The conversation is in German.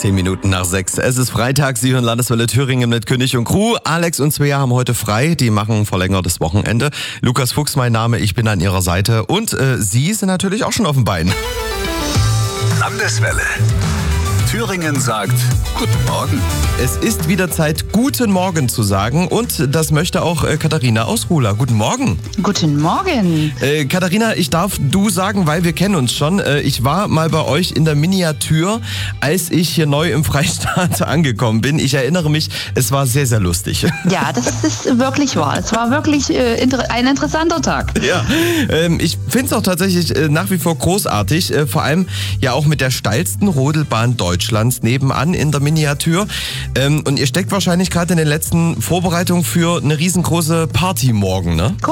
6:10. Es ist Freitag, Sie hören Landeswelle Thüringen mit König und Crew. Alex und Svea haben heute frei, die machen verlängertes Wochenende. Lukas Fuchs, mein Name, ich bin an Ihrer Seite. Und Sie sind natürlich auch schon auf dem Bein. Landeswelle. Thüringen sagt Guten Morgen. Es ist wieder Zeit, Guten Morgen zu sagen. Und das möchte auch Katharina aus Ruhla. Guten Morgen. Guten Morgen. Katharina, ich darf du sagen, weil wir kennen uns schon. Ich war mal bei euch in der Miniatur, als ich hier neu im Freistaat angekommen bin. Ich erinnere mich, es war sehr, sehr lustig. Ja, das ist wirklich wahr. Es war wirklich ein interessanter Tag. Ja, ich finde es auch tatsächlich nach wie vor großartig. Vor allem ja auch mit der steilsten Rodelbahn Deutschlands nebenan in der Miniatur. Und ihr steckt wahrscheinlich gerade in den letzten Vorbereitungen für eine riesengroße Party morgen, ne?